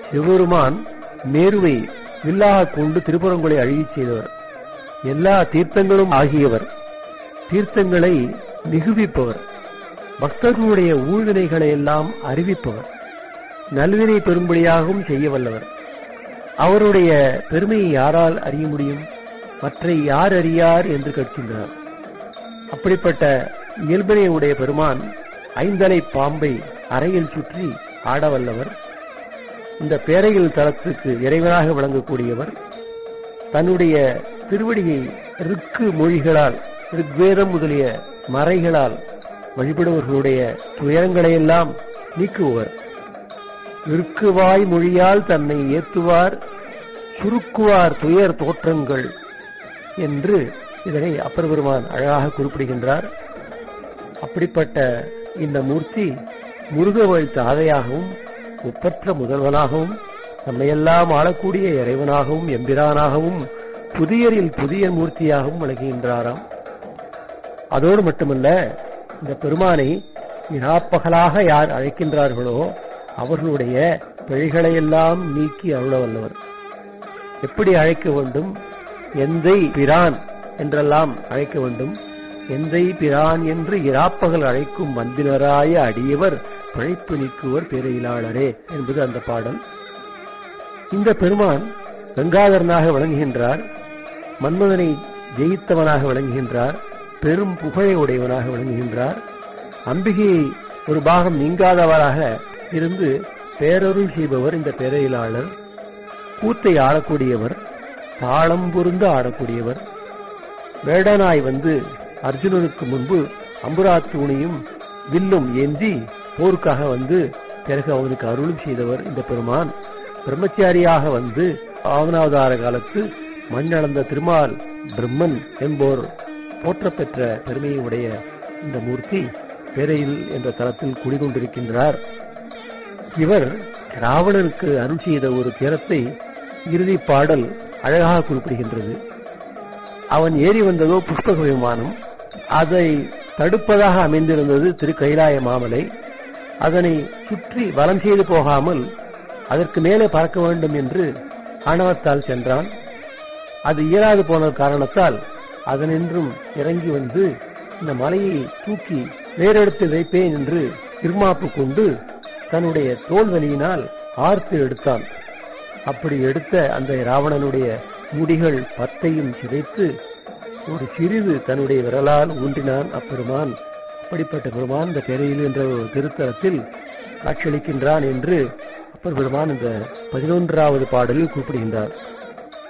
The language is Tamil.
சிவபெருமான் மேருவை வில்லாக கொண்டு திருப்புறங்குலை அழியச் செய்தவர். எல்லா தீர்த்தங்களும் ஆகியவர். தீர்த்தங்களை மிகுவிப்பவர். பக்தர்களுடைய ஊழ்வினைகளை எல்லாம் அறிவிப்பவர். நல்வினை பெரும்படியாகவும் செய்ய வல்லவர். அவருடைய பெருமையை யாரால் அறிய முடியும்? மற்ற யார் அறியார் என்று கேட்கின்றார். அப்படிப்பட்ட இயல்பினை உடைய பெருமான் ஐந்தலை பாம்பை அறையில் சுற்றி ஆடவல்லவர். இந்த பேரையில் தலத்துக்கு இறைவனாக விளங்கக்கூடியவர். தன்னுடைய திருவடியை ருக்கு மொழிகளால், ருக்வேதம் முதலிய மறைகளால் வழிபடுவர்களுடைய துயரங்களையெல்லாம் நீக்குவர். இருக்குவாய் மொழியால் தன்னை ஏத்துவார், சுருக்குவார் துயர் தோற்றங்கள் என்று இதனை அப்பர் பெருமான் அழகாக குறிப்பிடுகின்றார். அப்படிப்பட்ட இந்த மூர்த்தி முருக வழி தாதையாகவும், ஒப்பற்ற முதல்வனாகவும், நம்மையெல்லாம் ஆளக்கூடிய இறைவனாகவும், எம்பிரானாகவும், புதியரில் புதிய மூர்த்தியாகவும் விளங்குகின்றாராம். அதோடு மட்டுமல்ல, இந்த பெருமானை இராப்பகலாக யார் அழைக்கின்றார்களோ அவர்களுடைய பிழைகளையெல்லாம் நீக்கி அருள வல்லவர். எப்படி அழைக்க வேண்டும்? எந்தை பிரான் என்றெல்லாம் அழைக்க வேண்டும். எந்தை பிரான் என்று இராப்பகல் அழைக்கும் வந்தினராய அடியவர் பிழைப்பு நீக்குவர் பேரையிலாளரே என்பது அந்த பாடல். இந்த பெருமான் கங்காதரனாக விளங்குகின்றார். மன்மதனை ஜெயித்தவனாக விளங்குகின்றார். பெரும் புகழை உடையவனாக விளங்குகின்றார். அம்பிகையை ஒரு பாகம் நீங்காதவராக இருந்து பேரருள் செய்பவர் இந்த பேரையிலாளர். கூத்தை ஆடக்கூடியவர். தாளம் பொருந்த ஆடக்கூடியவர். வேடனாய் வந்து அர்ஜுனனுக்கு முன்பு அம்புராத்தூணியும் வில்லும் ஏந்தி போருக்காக வந்து பிறகு அவனுக்கு அருளும் செய்தவர் இந்த பெருமான். பிரம்மச்சாரியாக வந்து ஆவனாவதார காலத்து மண்ணளந்த திருமால் பிரம்மன் என்போர் போற்ற பெற்ற பெருமையை உடைய இந்த மூர்த்தி பேரையில் என்ற தலத்தில் குடிகொண்டிருக்கின்றார். இவர் ராவணனுக்கு அருள் செய்த ஒரு திறத்தை இறுதி பாடல் அழகாக குறிப்பிடுகின்றது. அவன் ஏறி வந்ததோ புஷ்பக விமானம். அதை தடுப்பதாக அமைந்திருந்தது திரு கைலாய மாமலை. அதனை சுற்றி வலம் செய்து போகாமல் அதற்கு மேலே பறக்க வேண்டும் என்று ஆணவத்தால் சென்றான். அது இயலாது போன காரணத்தால் அதனின்றும் இறங்கி வந்து இந்த மலையை தூக்கி வேறெடுத்து வைப்பேன் என்று திருமாப்பு கொண்டு தன்னுடைய தோல்வலியினால் ஆர்த்து எடுத்தான். அப்படி எடுத்த அந்த ராவணனுடைய முடிகள் 10ஐயும் சிதைத்து ஒரு சிறிது தன்னுடைய விரலால் ஊன்றினான் அப்பெருமான். அப்படிப்பட்ட பெருமான் இந்த பேரையில் என்ற திருத்தலத்தில் காட்சியளிக்கின்றான் என்று அப்பர் பெருமான் இந்த 11வது பாடலில் குறிப்பிடுகின்றார்.